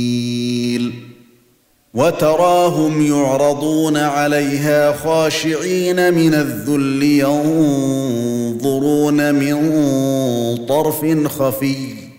وتراهم يعرضون عليها خاشعين من الذل ينظرون من طرف خفي